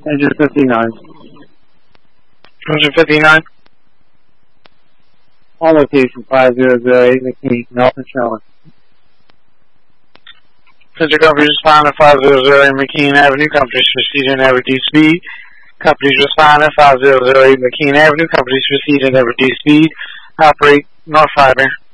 Engine 59. Engine 59. On location 5008 McKean, Nelson Showing. Central Company responding 5008 McKean Avenue. Companies proceeding at reduced speed. Companies responding 5008 McKean Avenue. Companies proceeding at reduced speed. Operate North Fiber.